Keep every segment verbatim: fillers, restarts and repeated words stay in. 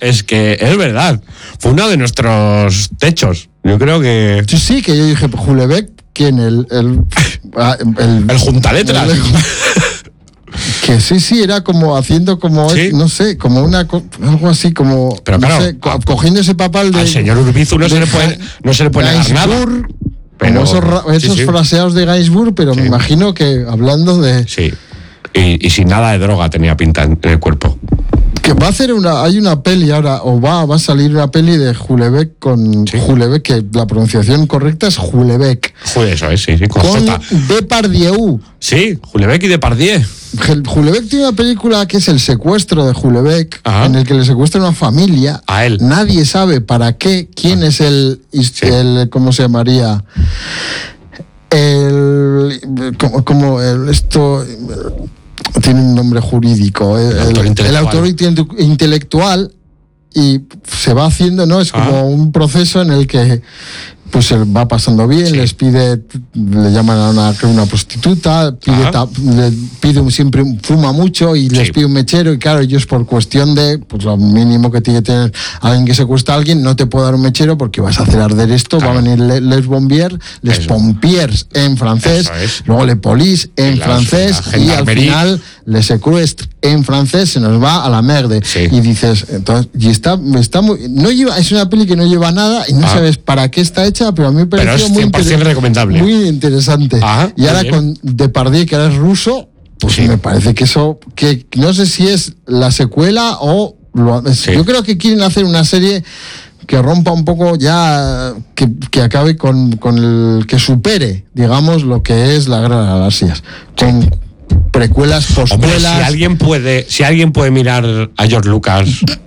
es que es verdad. Fue uno de nuestros techos. Yo creo que... Sí, sí, que yo dije, Julebeck, ¿quién? El... El, el, el juntaletras. El, que sí, sí, era como haciendo como, ¿sí? no sé, como una, algo así como, pero claro, no sé, a, cogiendo ese papel de... Al señor Urbizu no se le puede, no se le puede negar nada. Pero, esos, esos sí, sí. fraseados de Gainsbourg, pero sí. me imagino que hablando de... Sí, y, y sin nada de droga tenía pinta en el cuerpo. Que va a hacer una, hay una peli ahora, o va, va a salir una peli de Julebeck con sí. Julebeck, que la pronunciación correcta es Julebeck. Eso es, sí, sí, con, con Depardieu. Sí, Julebeck y Depardieu. Julebeck tiene una película que es El secuestro de Julebeck, ajá, en el que le secuestra una familia. A él. Nadie sabe para qué, quién ah. es el, sí. el, ¿cómo se llamaría? El, como, como el, esto... tiene un nombre jurídico, el, el, autor, intelectual. el autor intelectual, y se va haciendo, ¿no? Es como ah. un proceso en el que pues va pasando bien, sí. les pide, le llaman a una, una prostituta, pide, ta, le pide siempre, fuma mucho y sí. les pide un mechero, y claro, ellos por cuestión de, pues lo mínimo que tiene que tener alguien que secuestra a alguien, no te puedo dar un mechero porque vas a hacer arder esto, claro. va a venir les bombiers, les Eso. pompiers en francés, luego le police en y francés, la, la y al final le secuestre en francés, se nos va a la merde. Sí. Y dices, entonces, y está, está muy, no lleva, es una peli que no lleva nada y no ah. sabes para qué está hecha, pero a mí me pareció pero es muy, inter- recomendable. muy interesante. Ajá, y ahora con Depardieu, que eres ruso, pues sí. me parece que eso, que no sé si es la secuela o lo, sí. yo creo que quieren hacer una serie que rompa un poco ya, que, que acabe con, con el, que supere, digamos, lo que es la Guerra de las Galaxias. Con precuelas, poscuelas. Hombre, si alguien puede, si alguien puede mirar a George Lucas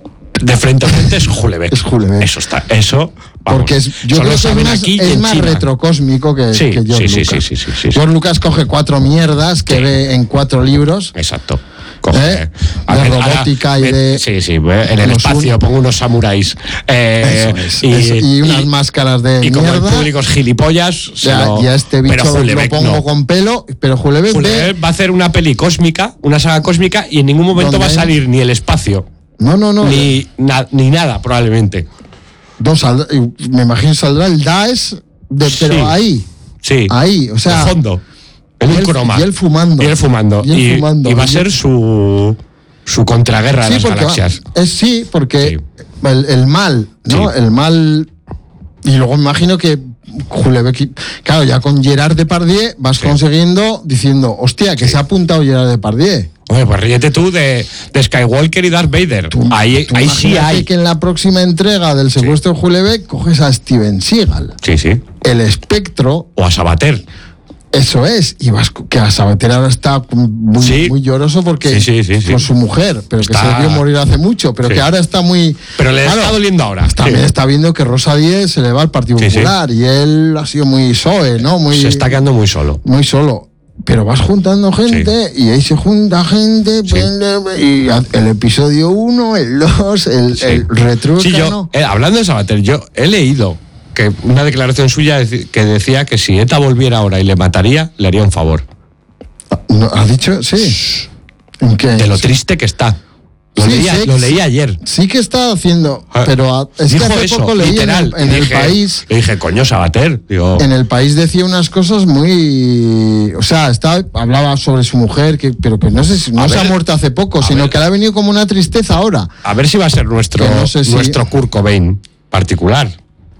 de frente a frente, es Julebeck. Es Julebeck. Eso está, eso. Vamos, porque es, yo creo que es más, es más retrocósmico que, sí, que George sí, Lucas. Sí, sí, sí, sí, sí, George Lucas coge cuatro mierdas que sí. ve en cuatro libros. Exacto. Coge, ¿Eh? de ver, robótica ahora, y de... Sí, sí, en el espacio un... pongo unos samuráis. Eh, eso es, y, eso, y unas y, máscaras de y mierda. Y como el público es gilipollas... Ya, lo... ya este bicho pero lo pongo no. con pelo, pero Julebeck, Julebeck va a hacer una peli cósmica, una saga cósmica, y en ningún momento va a salir ni el espacio. No, no, no. Ni, na, ni nada, probablemente. Dos saldrá, me imagino saldrá el Daesh, de, pero sí, ahí. Sí. Ahí, o sea... De fondo. En un croma. Y él fumando. Y él fumando. Y, él y, fumando. y va a ser su... su contraguerra sí, de las galaxias. Va, es, sí, porque sí. El, el mal, ¿no? Sí. El mal... Y luego me imagino que Julebeck, claro, ya con Gerard Depardieu vas sí. consiguiendo, diciendo, hostia, que sí. se ha apuntado Gerard Depardieu. Oye, pues ríete tú de, de Skywalker y Darth Vader. Tú, ahí tú ahí sí hay. Que en la próxima entrega del secuestro sí. de Julebeck coges a Steven Seagal. Sí, sí. El espectro. O a Sabater. Eso es, y vas, que a Sabater ahora está muy, sí. muy lloroso porque sí, sí, sí, sí. con su mujer, pero está... que se vio morir hace mucho, pero sí. que ahora está muy... Pero le claro, está doliendo ahora. También sí. está viendo que Rosa Díez se le va al Partido sí, Popular sí. y él ha sido muy soe, ¿no? Muy, se está quedando muy solo. Muy solo. Pero vas juntando gente sí. y ahí se junta gente sí. y el episodio uno, el dos, el, sí. el retrucano. Sí, yo, eh, hablando de Sabater, yo he leído que una declaración suya que decía que si ETA volviera ahora y le mataría, le haría un favor. ¿No, ¿Has dicho? Sí. ¿En qué? De lo triste que está. Lo, sí, leí, sí, lo leí ayer. Sí que está haciendo, pero a, es dijo que hace eso, poco leí literal, en, el, en dije, el país. Le dije, coño, Sabater. Digo, en el país decía unas cosas muy, o sea, está, hablaba sobre su mujer, que, pero que no sé si no se ver, ha muerto hace poco, sino ver, que le ha venido como una tristeza ahora. A ver si va a ser nuestro, no sé si, nuestro Kurt Cobain particular.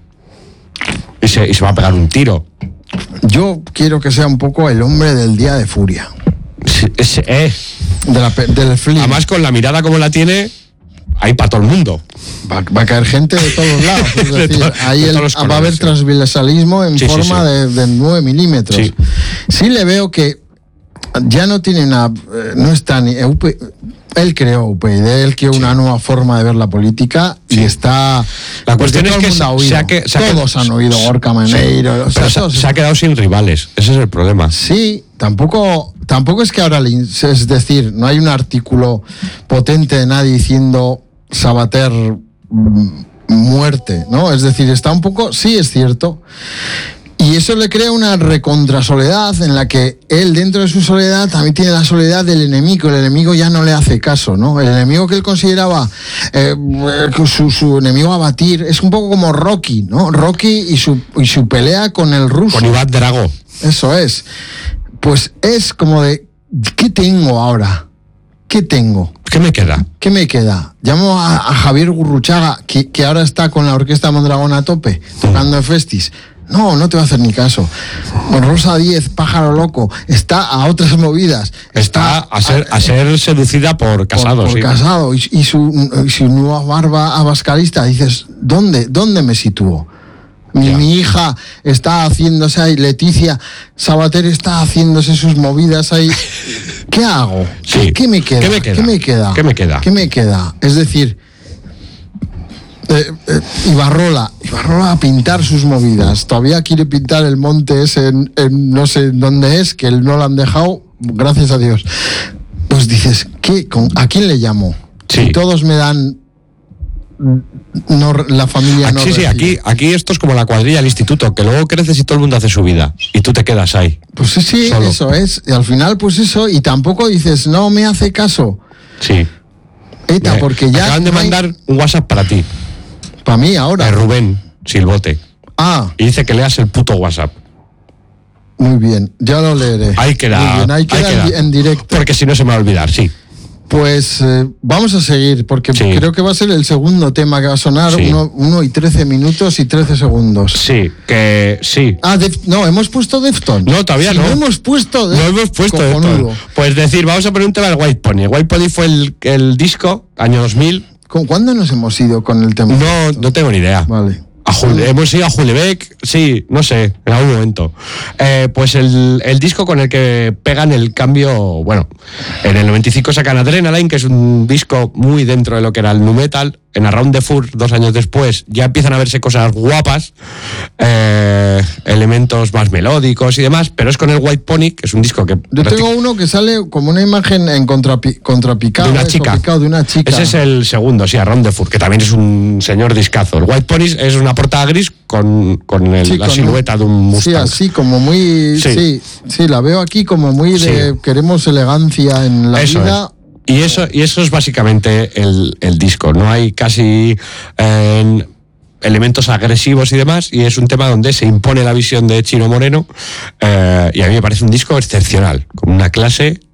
Y se, y se va a pegar un tiro. Yo quiero que sea un poco el hombre del día de furia. Sí, es, eh. de la, del film. Además, con la mirada como la tiene, hay para todo el mundo. Va, va a caer gente de todos lados. Es decir, to, ahí el, colores, va a haber sí. transversalismo en sí, forma sí, sí. De, de nueve milímetros. Sí. sí le veo que ya no tiene una... No está ni... Él creó U P YD, él creó sí. una nueva forma de ver la política sí. y está... La cuestión es que, se, ha oído, se ha que se todos ha, han oído, Gorka Maneiro... Sí. O sea, se, todos, se ha quedado sin rivales, ese es el problema. Sí, tampoco, tampoco es que ahora... Es decir, no hay un artículo potente de nadie diciendo Sabater muerte, ¿no? Es decir, está un poco... Sí, es cierto Y eso le crea una recontrasoledad en la que él, dentro de su soledad, también tiene la soledad del enemigo. El enemigo ya no le hace caso, ¿no? El enemigo que él consideraba eh, su, su enemigo a batir es un poco como Rocky, ¿no? Rocky y su, y su pelea con el ruso. Con Iván Drago. Eso es. Pues es como de, ¿qué tengo ahora? ¿Qué tengo? ¿Qué me queda? ¿Qué me queda? Llamo a, a Javier Gurruchaga, que, que ahora está con la Orquesta Mondragón a tope, tocando en Festis. No, no te va a hacer ni caso. Bueno, Rosa Díez, pájaro loco, está a otras movidas. Está, está a, ser, a, a ser seducida por Casado. Por, por sí. Casado. Y, y, su, y su nueva barba abascalista. Dices, ¿dónde, dónde me sitúo? Mi, mi hija está haciéndose ahí, Leticia Sabater está haciéndose sus movidas ahí. ¿Qué hago? Sí. ¿Qué, qué, me queda? ¿Qué me queda? ¿Qué me queda? ¿Qué me queda? ¿Qué me queda? Es decir... Eh, eh, Ibarrola, Ibarrola a pintar sus movidas. Todavía quiere pintar el monte ese en, en no sé dónde es, que no lo han dejado, gracias a Dios. Pues dices, ¿qué, con, ¿a quién le llamo? Sí. Si todos me dan... No, la familia aquí, no sí, sí, aquí, aquí esto es como la cuadrilla del instituto, que luego creces y todo el mundo hace su vida y tú te quedas ahí. Pues sí, sí, solo. Eso es. Y al final, pues eso, y tampoco dices, no me hace caso. Sí. Eta, me, porque ya... acaban de no mandar hay... un WhatsApp para ti. Para mí ahora. De Rubén Silbote. Ah. Y dice que leas el puto WhatsApp. Muy bien, ya lo leeré. Ahí queda. Muy bien, ahí queda, ahí queda. En, en directo. Porque si no se me va a olvidar, sí. Pues eh, vamos a seguir, porque sí. creo que va a ser el segundo tema que va a sonar, sí. uno, uno y trece minutos y trece segundos. Sí, que sí. Ah, Def, no, hemos puesto Deftones. No, todavía si no. No hemos puesto Deftones. No hemos puesto Deftones. Pues decir, vamos a poner un tema del White Pony. El White Pony fue el, el disco, año dos mil. ¿Cuándo nos hemos ido con el tema? No, no tengo ni idea. Vale. A Jul- hemos ido a Julebec, sí, no sé, en algún momento. Eh, pues el, el disco con el que pegan el cambio, bueno, en el noventa y cinco sacan Adrenaline, que es un disco muy dentro de lo que era el nu metal. En Around the Fur, dos años después, ya empiezan a verse cosas guapas, eh, elementos más melódicos y demás, pero es con el White Pony, que es un disco que... Yo tengo uno que sale como una imagen en contrapi- contrapicado. De una chica. De una chica. Ese es el segundo, sí, Around the Fur, que también es un señor discazo. El White Pony es una portada gris con, con el, sí, la con silueta un, de un Mustang. Sí, así como muy... Sí, sí, sí la veo aquí como muy de... Sí. Queremos elegancia en la Eso vida... Es. Y eso, y eso es básicamente el, el disco. No hay casi eh, elementos agresivos y demás, y es un tema donde se impone la visión de Chino Moreno, eh, y a mí me parece un disco excepcional, con una clase